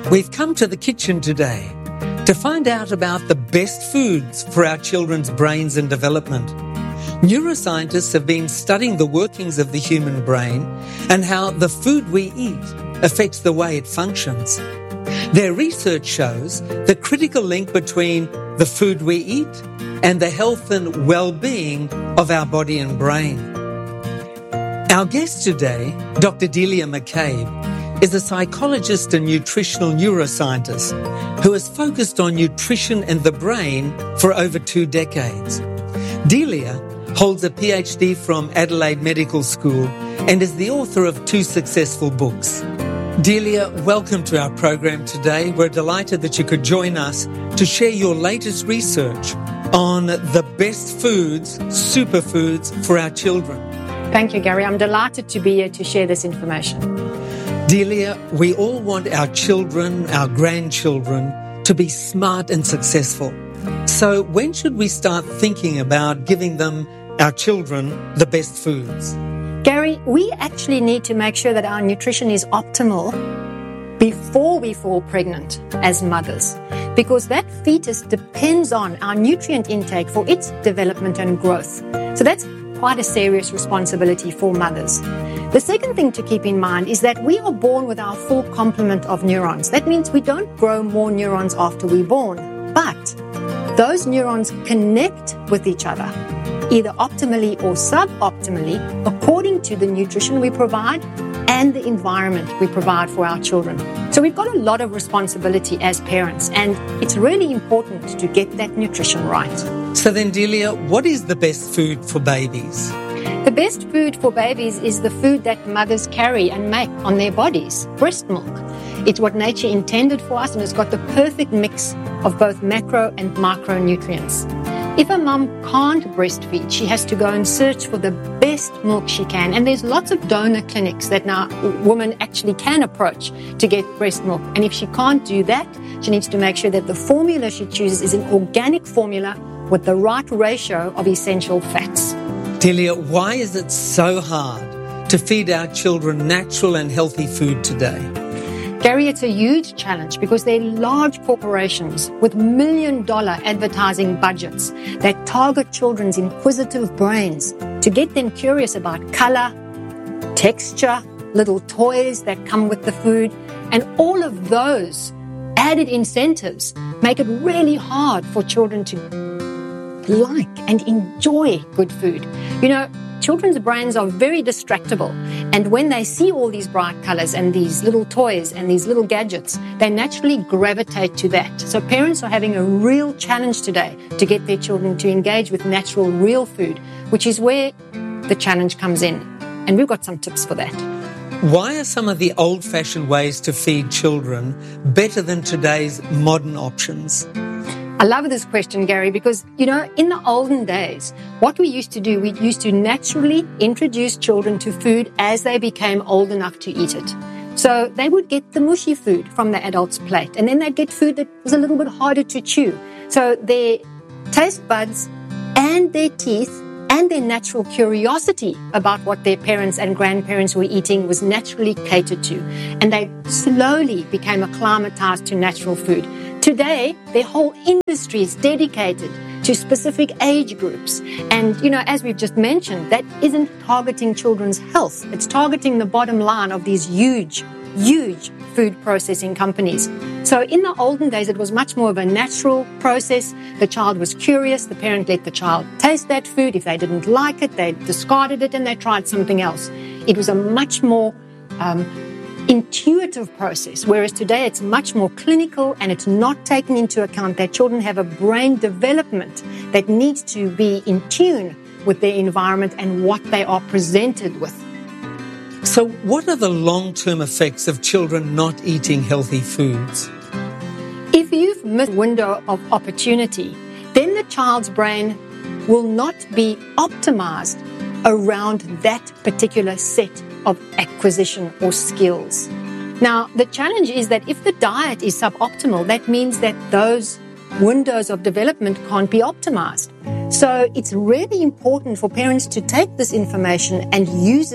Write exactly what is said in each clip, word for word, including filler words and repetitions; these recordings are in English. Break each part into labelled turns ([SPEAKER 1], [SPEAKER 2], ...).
[SPEAKER 1] We've come to the kitchen today to find out about the best foods for our children's brains and development. Neuroscientists have been studying the workings of the human brain and how the food we eat affects the way it functions. Their research shows the critical link between the food we eat and the health and well-being of our body and brain. Our guest today, Doctor Delia McCabe, is a psychologist and nutritional neuroscientist who has focused on nutrition and the brain for over two decades. Delia holds a P H D from Adelaide Medical School and is the author of two successful books. Delia, welcome to our program today. We're delighted that you could join us to share your latest research on the best foods, superfoods for our children.
[SPEAKER 2] Thank you, Gary. I'm delighted to be here to share this information.
[SPEAKER 1] Delia, we all want our children, our grandchildren, to be smart and successful. So when should we start thinking about giving them, our children, the best foods?
[SPEAKER 2] Gary, we actually need to make sure that our nutrition is optimal before we fall pregnant as mothers, because that fetus depends on our nutrient intake for its development and growth. So that's quite a serious responsibility for mothers. The second thing to keep in mind is that we are born with our full complement of neurons. That means we don't grow more neurons after we're born, but those neurons connect with each other, either optimally or suboptimally, according to the nutrition we provide and the environment we provide for our children. So we've got a lot of responsibility as parents, and it's really important to get that nutrition right.
[SPEAKER 1] So then, Delia, what is the best food for babies?
[SPEAKER 2] The best food for babies is the food that mothers carry and make on their bodies, breast milk. It's what nature intended for us, and it's got the perfect mix of both macro and micronutrients. If a mum can't breastfeed, she has to go and search for the best milk she can. And there's lots of donor clinics that now women actually can approach to get breast milk. And if she can't do that, she needs to make sure that the formula she chooses is an organic formula with the right ratio of essential fats.
[SPEAKER 1] Delia, why is it so hard to feed our children natural and healthy food today?
[SPEAKER 2] Gary, it's a huge challenge because they're large corporations with million dollar advertising budgets that target children's inquisitive brains to get them curious about color, texture, little toys that come with the food, and all of those added incentives make it really hard for children to like and enjoy good food. You know, children's brains are very distractible, and when they see all these bright colors and these little toys and these little gadgets, they naturally gravitate to that. So parents are having a real challenge today to get their children to engage with natural, real food, which is where the challenge comes in. And we've got some tips for that.
[SPEAKER 1] Why are some of the old-fashioned ways to feed children better than today's modern options?
[SPEAKER 2] I love this question, Gary, because, you know, in the olden days, what we used to do, we used to naturally introduce children to food as they became old enough to eat it. So they would get the mushy food from the adult's plate, and then they'd get food that was a little bit harder to chew. So their taste buds and their teeth and their natural curiosity about what their parents and grandparents were eating was naturally catered to. And they slowly became acclimatized to natural food. Today, their whole industry is dedicated to specific age groups. And, you know, as we've just mentioned, that isn't targeting children's health. It's targeting the bottom line of these huge, huge food processing companies. So in the olden days, it was much more of a natural process. The child was curious. The parent let the child taste that food. If they didn't like it, they discarded it and they tried something else. It was a much more um, intuitive process, whereas today it's much more clinical, and it's not taking into account that children have a brain development that needs to be in tune with their environment and what they are presented with.
[SPEAKER 1] So what are the long-term effects of children not eating healthy foods?
[SPEAKER 2] If you've missed a window of opportunity, then the child's brain will not be optimized around that particular set of acquisition or skills. Now, the challenge is that if the diet is suboptimal, that means that those windows of development can't be optimized. So it's really important for parents to take this information and use it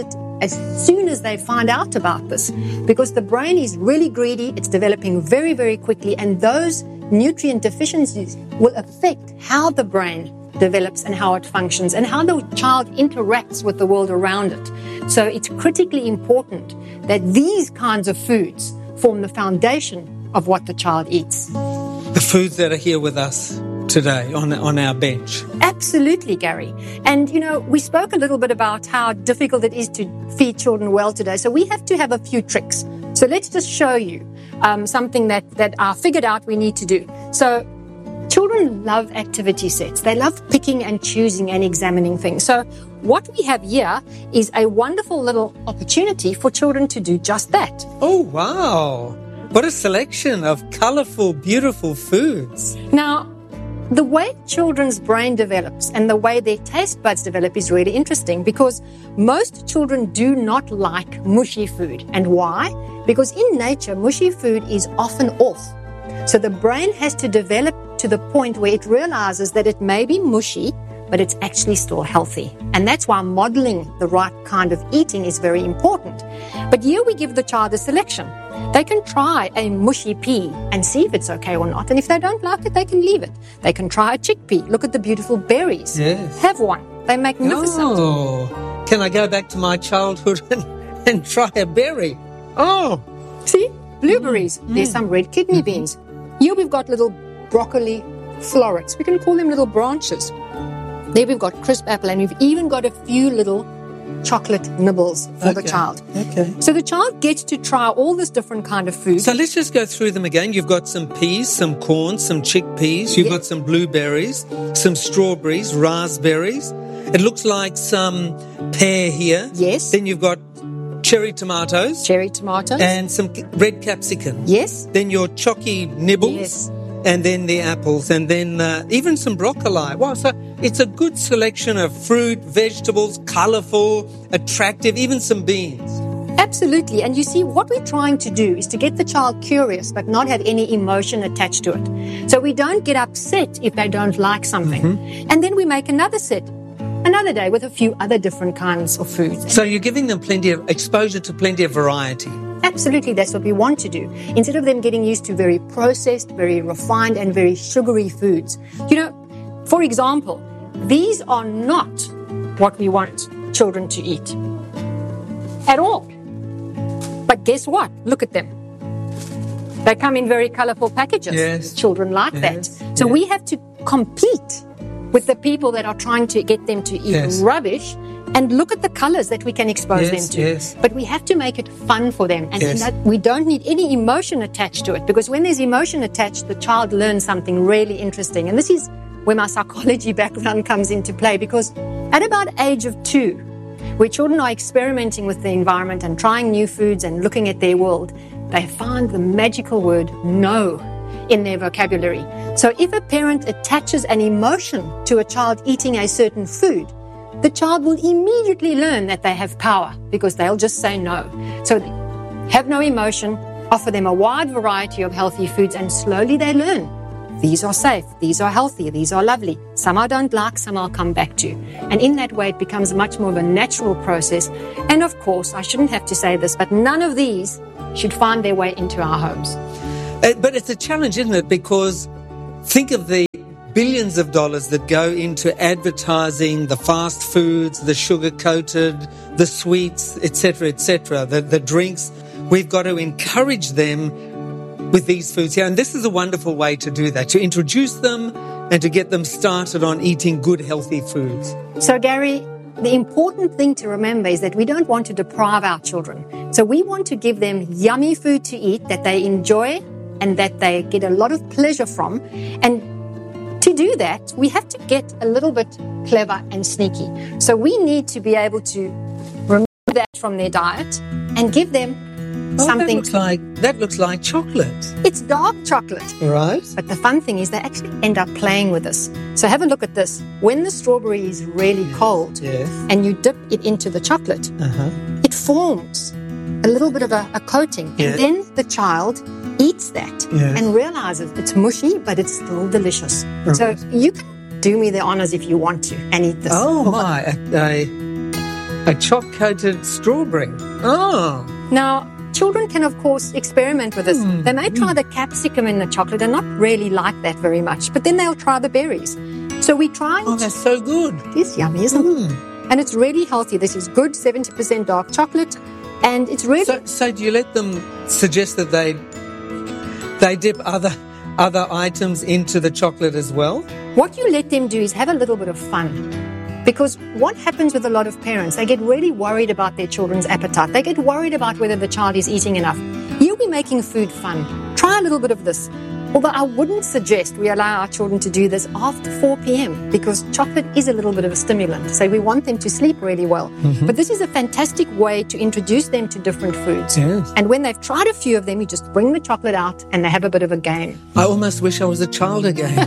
[SPEAKER 2] as soon as they find out about this, because the brain is really greedy, it's developing very, very quickly, and those nutrient deficiencies will affect how the brain develops and how it functions and how the child interacts with the world around it. So it's critically important that these kinds of foods form the foundation of what the child eats.
[SPEAKER 1] The foods that are here with us today on, on our bench.
[SPEAKER 2] Absolutely, Gary. And, you know, we spoke a little bit about how difficult it is to feed children well today. So we have to have a few tricks. So let's just show you um, something that, that I figured out we need to do. So children love activity sets. They love picking and choosing and examining things. So what we have here is a wonderful little opportunity for children to do just that.
[SPEAKER 1] Oh, wow. What a selection of colourful, beautiful foods.
[SPEAKER 2] Now, the way children's brain develops and the way their taste buds develop is really interesting, because most children do not like mushy food. And why? Because in nature, mushy food is often off. So the brain has to develop to the point where it realizes that it may be mushy, but it's actually still healthy. And that's why modeling the right kind of eating is very important. But here we give the child a selection. They can try a mushy pea and see if it's okay or not. And if they don't like it, they can leave it. They can try a chickpea. Look at the beautiful berries.
[SPEAKER 1] Yes.
[SPEAKER 2] Have one. They're magnificent.
[SPEAKER 1] Oh, can I go back to my childhood and, and try a berry? Oh.
[SPEAKER 2] See? Blueberries. Mm. There's some red kidney mm-hmm. beans. Here we've got little broccoli florets. We can call them little branches. There we've got crisp apple, and we've even got a few little chocolate nibbles for
[SPEAKER 1] okay.
[SPEAKER 2] the child.
[SPEAKER 1] Okay.
[SPEAKER 2] So the child gets to try all this different kind of food.
[SPEAKER 1] So let's just go through them again. You've got some peas, some corn, some chickpeas. You've
[SPEAKER 2] yeah.
[SPEAKER 1] got some blueberries, some strawberries, raspberries. It looks like some pear here.
[SPEAKER 2] Yes.
[SPEAKER 1] Then you've got cherry tomatoes.
[SPEAKER 2] Cherry tomatoes.
[SPEAKER 1] And some red capsicum.
[SPEAKER 2] Yes.
[SPEAKER 1] Then your chalky nibbles.
[SPEAKER 2] Yes.
[SPEAKER 1] And then the apples, and then uh, even some broccoli. Wow, so it's a good selection of fruit, vegetables, colourful, attractive, even some beans.
[SPEAKER 2] Absolutely. And you see, what we're trying to do is to get the child curious but not have any emotion attached to it. So we don't get upset if they don't like something. Mm-hmm. And then we make another set, another day with a few other different kinds of foods.
[SPEAKER 1] So you're giving them plenty of exposure to plenty of variety.
[SPEAKER 2] Absolutely, that's what we want to do. Instead of them getting used to very processed, very refined, and very sugary foods. You know, for example, these are not what we want children to eat at all. But guess what? Look at them. They come in very colorful packages.
[SPEAKER 1] Yes.
[SPEAKER 2] Children like
[SPEAKER 1] yes.
[SPEAKER 2] that. So
[SPEAKER 1] yes.
[SPEAKER 2] we have to compete with the people that are trying to get them to eat
[SPEAKER 1] yes.
[SPEAKER 2] rubbish. And look at the colors that we can expose
[SPEAKER 1] yes,
[SPEAKER 2] them to.
[SPEAKER 1] Yes.
[SPEAKER 2] But we have to make it fun for them. And
[SPEAKER 1] yes.
[SPEAKER 2] that we don't need any emotion attached to it, because when there's emotion attached, the child learns something really interesting. And this is where my psychology background comes into play, because at about age of two, where children are experimenting with the environment and trying new foods and looking at their world, they find the magical word no in their vocabulary. So if a parent attaches an emotion to a child eating a certain food, the child will immediately learn that they have power, because they'll just say no. So have no emotion, offer them a wide variety of healthy foods, and slowly they learn. These are safe, these are healthy, these are lovely. Some I don't like, some I'll come back to. And in that way, it becomes much more of a natural process. And of course, I shouldn't have to say this, but none of these should find their way into our homes.
[SPEAKER 1] Uh, but it's a challenge, isn't it? Because think of the billions of dollars that go into advertising the fast foods, the sugar-coated, the sweets, et cetera, et cetera, the, the drinks. We've got to encourage them with these foods here. And this is a wonderful way to do that, to introduce them and to get them started on eating good, healthy foods.
[SPEAKER 2] So, Gary, the important thing to remember is that we don't want to deprive our children. So we want to give them yummy food to eat that they enjoy and that they get a lot of pleasure from. And to do that, we have to get a little bit clever and sneaky. So we need to be able to remove that from their diet and give them
[SPEAKER 1] oh,
[SPEAKER 2] something.
[SPEAKER 1] That looks like, that looks like chocolate.
[SPEAKER 2] It's dark chocolate.
[SPEAKER 1] Right.
[SPEAKER 2] But the fun thing is they actually end up playing with this. So have a look at this. When the strawberry is really cold
[SPEAKER 1] yes.
[SPEAKER 2] and you dip it into the chocolate, uh-huh. it forms a little bit of a, a coating.
[SPEAKER 1] Yes.
[SPEAKER 2] And then the child eats that yes. and realizes it's mushy, but it's still delicious. Right. So you can do me the honors if you want to and eat this.
[SPEAKER 1] Oh, my. I, A choc-coated strawberry. Oh.
[SPEAKER 2] Now, children can, of course, experiment with this.
[SPEAKER 1] Mm.
[SPEAKER 2] They may try the capsicum in the chocolate and not really like that very much, but then they'll try the berries. So we try...
[SPEAKER 1] Oh, that's so good.
[SPEAKER 2] It is yummy, isn't
[SPEAKER 1] Mm.
[SPEAKER 2] it? And it's really healthy. This is good seventy percent dark chocolate, and it's really...
[SPEAKER 1] So, so do you let them suggest that they they dip other other items into the chocolate as well?
[SPEAKER 2] What you let them do is have a little bit of fun. Because what happens with a lot of parents, they get really worried about their children's appetite. They get worried about whether the child is eating enough. You'll be making food fun. Try a little bit of this. Although I wouldn't suggest we allow our children to do this after four p.m. because chocolate is a little bit of a stimulant. So we want them to sleep really well. Mm-hmm. But this is a fantastic way to introduce them to different foods.
[SPEAKER 1] Yes.
[SPEAKER 2] And when they've tried a few of them, you just bring the chocolate out and they have a bit of a game.
[SPEAKER 1] I almost wish I was a child again.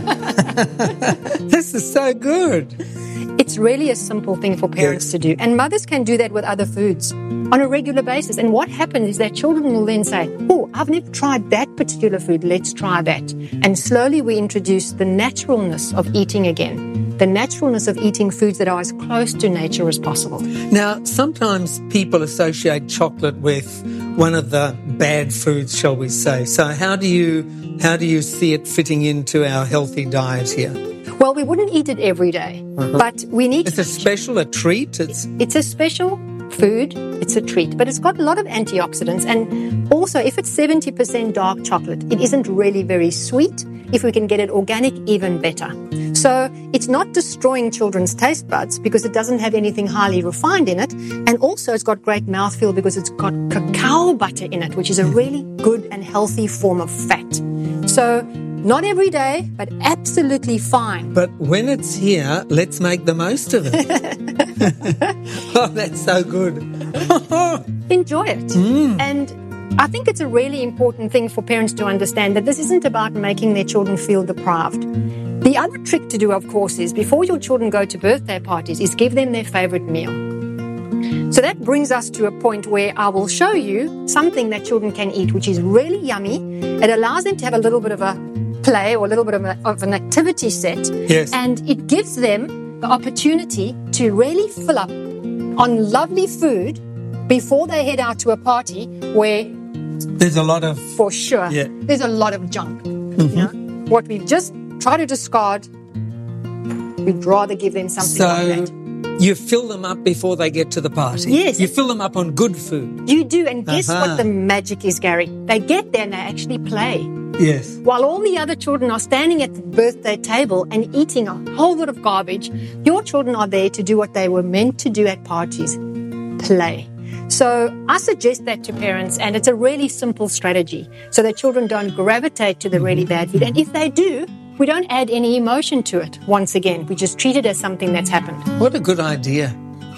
[SPEAKER 1] This is so good.
[SPEAKER 2] It's really a simple thing for parents
[SPEAKER 1] Yes.
[SPEAKER 2] to do. And mothers can do that with other foods on a regular basis. And what happens is that children will then say, oh, I've never tried that particular food. Let's try that. And slowly we introduce the naturalness of eating again. The naturalness of eating foods that are as close to nature as possible.
[SPEAKER 1] Now, sometimes people associate chocolate with one of the bad foods, shall we say. So how do you how do you see it fitting into our healthy diet here?
[SPEAKER 2] Well, we wouldn't eat it every day,
[SPEAKER 1] Uh-huh.
[SPEAKER 2] but we need
[SPEAKER 1] It's a special, a treat. It's
[SPEAKER 2] It's a special food. It's a treat, but it's got a lot of antioxidants. And also, if it's seventy percent dark chocolate, it isn't really very sweet. If we can get it organic, even better. So it's not destroying children's taste buds because it doesn't have anything highly refined in it. And also it's got great mouthfeel because it's got cacao butter in it, which is a really good and healthy form of fat. So not every day, but absolutely fine.
[SPEAKER 1] But when it's here, let's make the most of it. Oh, that's so good.
[SPEAKER 2] Enjoy it.
[SPEAKER 1] Mm.
[SPEAKER 2] And I think it's a really important thing for parents to understand that this isn't about making their children feel deprived. The other trick to do, of course, is before your children go to birthday parties, is give them their favorite meal. So that brings us to a point where I will show you something that children can eat, which is really yummy. It allows them to have a little bit of a play or a little bit of, a, of an activity set.
[SPEAKER 1] Yes.
[SPEAKER 2] And it gives them the opportunity to really fill up on lovely food before they head out to a party where,
[SPEAKER 1] There's a lot of...
[SPEAKER 2] for sure,
[SPEAKER 1] Yeah.
[SPEAKER 2] there's a lot of junk.
[SPEAKER 1] Mm-hmm.
[SPEAKER 2] You know? What we just try to discard, we'd rather give them something like
[SPEAKER 1] So
[SPEAKER 2] that.
[SPEAKER 1] you fill them up before they get to the party.
[SPEAKER 2] Yes.
[SPEAKER 1] You fill them up on good food.
[SPEAKER 2] You do, and guess
[SPEAKER 1] Uh-huh.
[SPEAKER 2] what the magic is, Gary? They get there and they actually play.
[SPEAKER 1] Yes.
[SPEAKER 2] While all the other children are standing at the birthday table and eating a whole lot of garbage, your children are there to do what they were meant to do at parties, play. So I suggest that to parents, and it's a really simple strategy so that children don't gravitate to the really bad food. And if they do, we don't add any emotion to it. Once again, we just treat it as something that's happened.
[SPEAKER 1] What a good idea.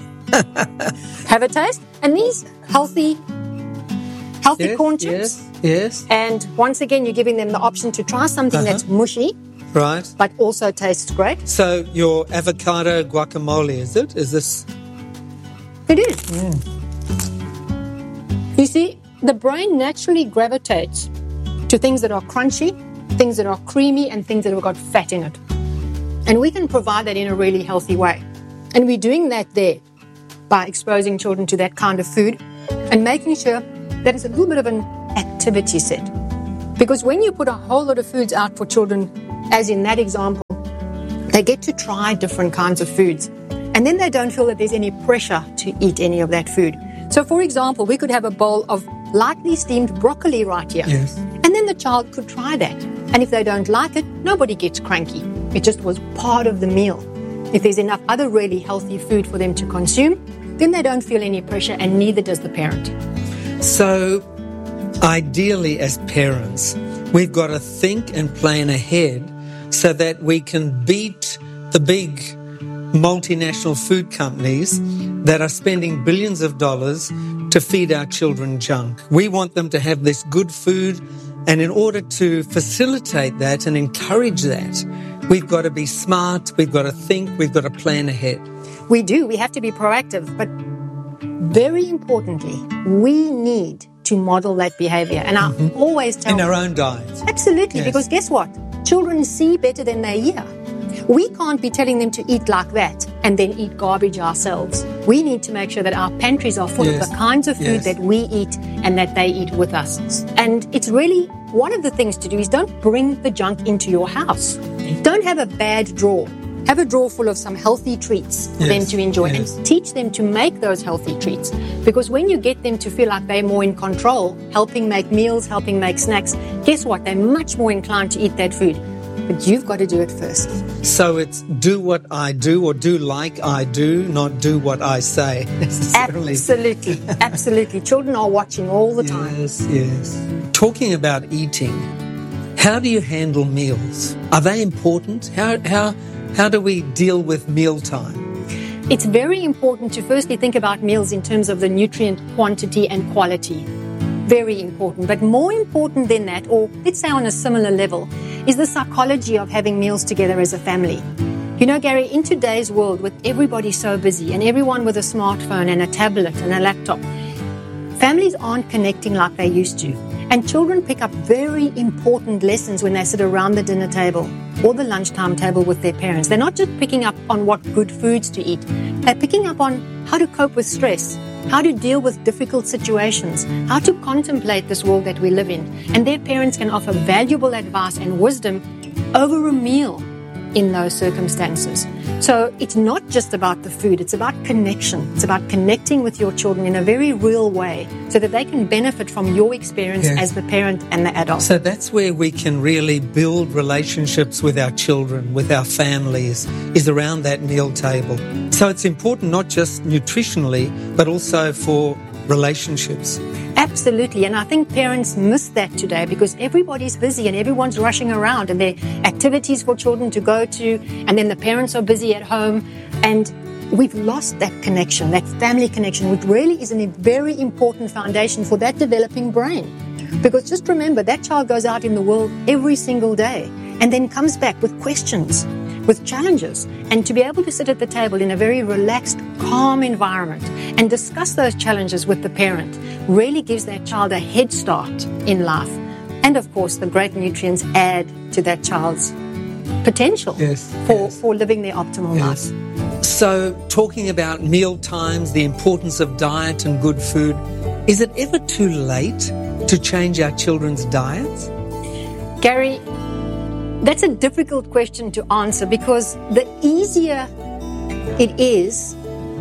[SPEAKER 2] Have a taste. And these healthy, healthy
[SPEAKER 1] Yes,
[SPEAKER 2] corn chips.
[SPEAKER 1] yes, yes.
[SPEAKER 2] And once again, you're giving them the option to try something
[SPEAKER 1] Uh-huh.
[SPEAKER 2] that's mushy,
[SPEAKER 1] Right.
[SPEAKER 2] but also tastes great.
[SPEAKER 1] So your avocado guacamole, is it? Is this...
[SPEAKER 2] It is. You see, the brain naturally gravitates to things that are crunchy, things that are creamy, and things that have got fat in it. And we can provide that in a really healthy way. And we're doing that there by exposing children to that kind of food and making sure that it's a little bit of an activity set. Because when you put a whole lot of foods out for children, as in that example, they get to try different kinds of foods. And then they don't feel that there's any pressure to eat any of that food. So, for example, we could have a bowl of lightly steamed broccoli right here.
[SPEAKER 1] Yes.
[SPEAKER 2] And then the child could try that. And if they don't like it, nobody gets cranky. It just was part of the meal. If there's enough other really healthy food for them to consume, then they don't feel any pressure, and neither does the parent.
[SPEAKER 1] So, ideally as parents, we've got to think and plan ahead so that we can beat the big multinational food companies that are spending billions of dollars to feed our children junk. We want them to have this good food, and in order to facilitate that and encourage that, we've got to be smart, we've got to think, we've got to plan ahead.
[SPEAKER 2] We do. We have to be proactive. But very importantly, we need to model that behavior. And I mm-hmm. always tell
[SPEAKER 1] in our own diets.
[SPEAKER 2] Absolutely.
[SPEAKER 1] Yes.
[SPEAKER 2] Because guess what? Children see better than they hear. We can't be telling them to eat like that and then eat garbage ourselves. We need to make sure that our pantries are full yes. of the kinds of food yes. that we eat and that they eat with us. And it's really one of the things to do is don't bring the junk into your house. Don't have a bad drawer. Have a drawer full of some healthy treats for yes. them to enjoy yes. and teach them to make those healthy treats. Because when you get them to feel like they're more in control, helping make meals, helping make snacks, guess what? They're much more inclined to eat that food. But you've got to do it first.
[SPEAKER 1] So it's do what I do or do like I do, not do what I say necessarily.
[SPEAKER 2] Absolutely. Absolutely. Children are watching all the
[SPEAKER 1] yes,
[SPEAKER 2] time.
[SPEAKER 1] Yes, yes. Talking about eating, how do you handle meals? Are they important? How, how, how do we deal with mealtime?
[SPEAKER 2] It's very important to firstly think about meals in terms of the nutrient quantity and quality. Very important. But more important than that, or let's say on a similar level, is the psychology of having meals together as a family. You know, Gary, in today's world with everybody so busy and everyone with a smartphone and a tablet and a laptop, families aren't connecting like they used to. And children pick up very important lessons when they sit around the dinner table or the lunchtime table with their parents. They're not just picking up on what good foods to eat. They're picking up on how to cope with stress, how to deal with difficult situations, how to contemplate this world that we live in. And their parents can offer valuable advice and wisdom over a meal in those circumstances. So it's not just about the food, it's about connection. It's about connecting with your children in a very real way so that they can benefit from your experience yes. as the parent and the adult.
[SPEAKER 1] So that's where we can really build relationships with our children, with our families, is around that meal table. So it's important not just nutritionally, but also for relationships.
[SPEAKER 2] Absolutely. And I think parents miss that today because everybody's busy and everyone's rushing around and there are activities for children to go to, and then the parents are busy at home, and we've lost that connection, that family connection, which really is a very important foundation for that developing brain. Because just remember, that child goes out in the world every single day and then comes back with questions, with challenges, and to be able to sit at the table in a very relaxed, calm environment and discuss those challenges with the parent really gives that child a head start in life. And of course, the great nutrients add to that child's potential yes, for, yes. for living their optimal yes. life.
[SPEAKER 1] So, talking about meal times, the importance of diet and good food, is it ever too late to change our children's diets?
[SPEAKER 2] Gary, that's a difficult question to answer because the easier it is,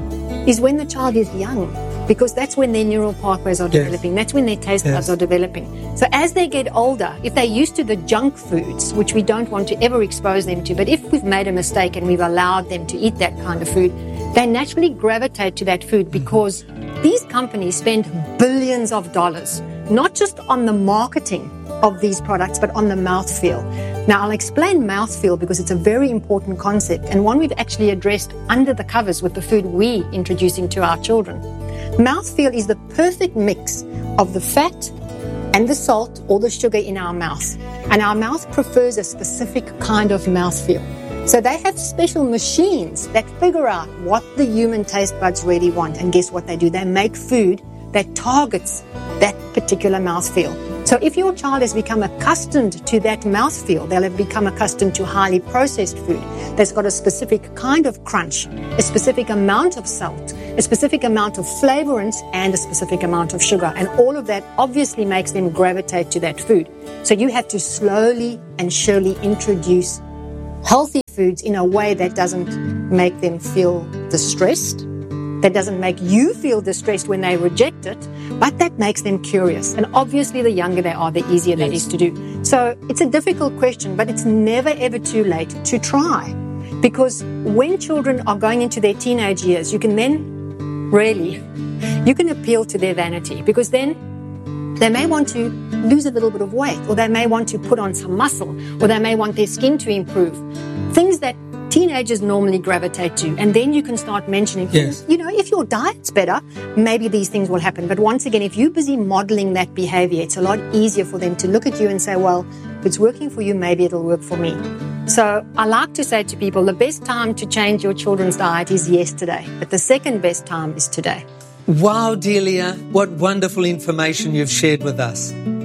[SPEAKER 2] is when the child is young, because that's when their neural pathways are yes. developing. That's when their taste yes. buds are developing. So as they get older, if they're used to the junk foods, which we don't want to ever expose them to, but if we've made a mistake and we've allowed them to eat that kind of food, they naturally gravitate to that food because these companies spend billions of dollars, not just on the marketing of these products, but on the mouthfeel. Now, I'll explain mouthfeel because it's a very important concept and one we've actually addressed under the covers with the food we're introducing to our children. Mouthfeel is the perfect mix of the fat and the salt or the sugar in our mouth. And our mouth prefers a specific kind of mouthfeel. So they have special machines that figure out what the human taste buds really want. And guess what they do? They make food that targets that particular mouthfeel. So if your child has become accustomed to that mouthfeel, they'll have become accustomed to highly processed food that's got a specific kind of crunch, a specific amount of salt, a specific amount of flavorants, and a specific amount of sugar. And all of that obviously makes them gravitate to that food. So you have to slowly and surely introduce healthy foods in a way that doesn't make them feel distressed, that doesn't make you feel distressed when they reject it, but that makes them curious. And obviously, the younger they are, the easier yes. that is to do. So it's a difficult question, but it's never, ever too late to try. Because when children are going into their teenage years, you can then really, you can appeal to their vanity, because then they may want to lose a little bit of weight, or they may want to put on some muscle, or they may want their skin to improve. Things that teenagers normally gravitate to. And then you can start mentioning,
[SPEAKER 1] yes.
[SPEAKER 2] you know, if your diet's better, maybe these things will happen. But once again, if you're busy modeling that behavior, it's a lot easier for them to look at you and say, well, if it's working for you, maybe it'll work for me. So I like to say to people, the best time to change your children's diet is yesterday, but the second best time is today.
[SPEAKER 1] Wow, Delia, what wonderful information you've shared with us.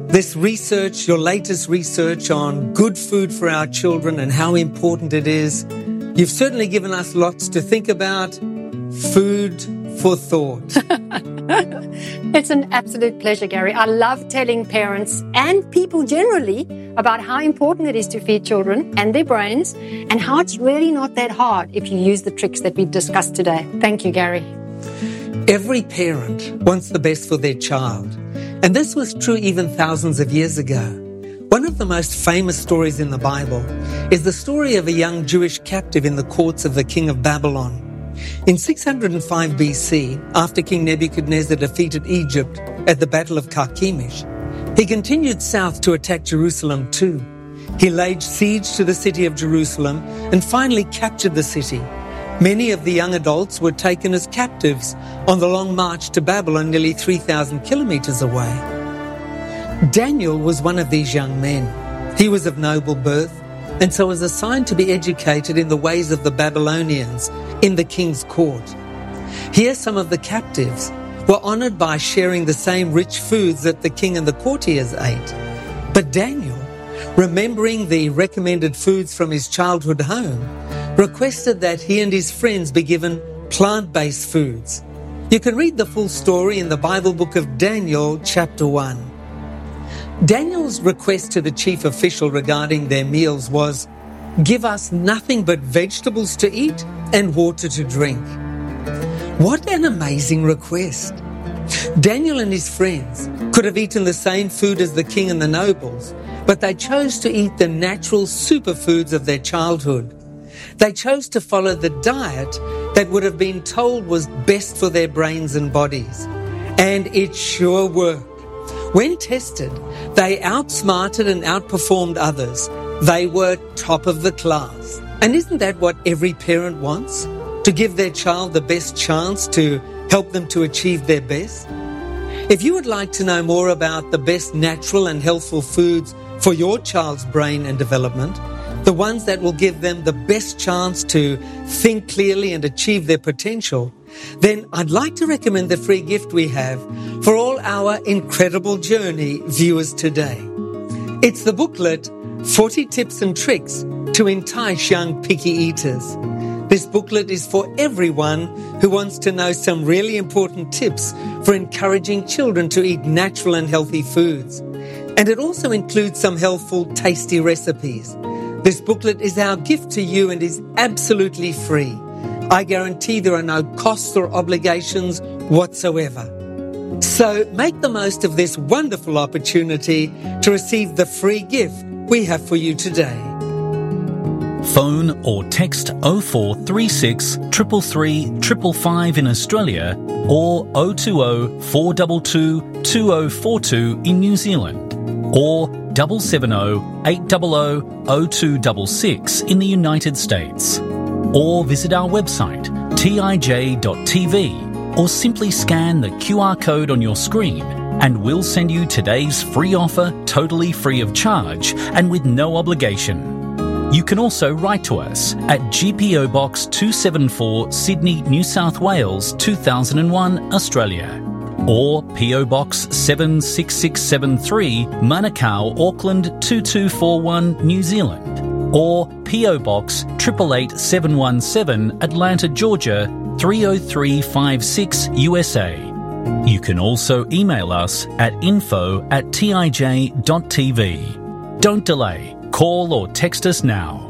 [SPEAKER 1] This research, your latest research on good food for our children and how important it is, you've certainly given us lots to think about. Food for thought.
[SPEAKER 2] It's an absolute pleasure, Gary. I love telling parents and people generally about how important it is to feed children and their brains, and how it's really not that hard if you use the tricks that we've discussed today. Thank you, Gary.
[SPEAKER 1] Every parent wants the best for their child, and this was true even thousands of years ago. One of the most famous stories in the Bible is the story of a young Jewish captive in the courts of the king of Babylon. In six hundred five B C, after King Nebuchadnezzar defeated Egypt at the Battle of Carchemish, he continued south to attack Jerusalem too. He laid siege to the city of Jerusalem and finally captured the city. Many of the young adults were taken as captives on the long march to Babylon, nearly three thousand kilometers away. Daniel was one of these young men. He was of noble birth, and so was assigned to be educated in the ways of the Babylonians in the king's court. Here some of the captives were honored by sharing the same rich foods that the king and the courtiers ate. But Daniel, remembering the recommended foods from his childhood home, requested that he and his friends be given plant-based foods. You can read the full story in the Bible book of Daniel, chapter one. Daniel's request to the chief official regarding their meals was, "Give us nothing but vegetables to eat and water to drink." What an amazing request. Daniel and his friends could have eaten the same food as the king and the nobles, but they chose to eat the natural superfoods of their childhood. They chose to follow the diet that would have been told was best for their brains and bodies. And it sure worked. When tested, they outsmarted and outperformed others. They were top of the class. And isn't that what every parent wants? To give their child the best chance to help them to achieve their best? If you would like to know more about the best natural and healthful foods for your child's brain and development, the ones that will give them the best chance to think clearly and achieve their potential, then I'd like to recommend the free gift we have for all our Incredible Journey viewers today. It's the booklet, forty Tips and Tricks to Entice Young Picky Eaters. This booklet is for everyone who wants to know some really important tips for encouraging children to eat natural and healthy foods. And it also includes some helpful, tasty recipes. This booklet is our gift to you and is absolutely free. I guarantee there are no costs or obligations whatsoever. So make the most of this wonderful opportunity to receive the free gift we have for you today.
[SPEAKER 3] Phone or text oh four three six, three three three, five five in Australia or oh two oh, four two two, two oh four two in New Zealand, or seven seven oh, eight hundred, oh two six six in the United States. Or visit our website t i j dot t v, or simply scan the Q R code on your screen and we'll send you today's free offer totally free of charge and with no obligation. You can also write to us at G P O Box two seventy-four, Sydney, New South Wales two thousand one, Australia, or P O Box seven six six seven three, Manukau, Auckland two two four one, New Zealand, or P O Box eight eight eight seven one seven, Atlanta, Georgia three oh three five six, U S A. You can also email us at info at t i j dot t v. Don't delay. Call or text us now.